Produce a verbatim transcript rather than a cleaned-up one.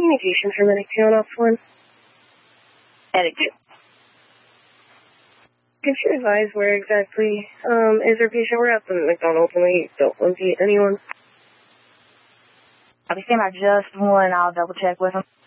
communication for Medic two on off one. Medic two. Could you advise where exactly um, is our patient? We're at the McDonald's and we don't want to eat anyone. I'll be standing by just one. I'll double check with him.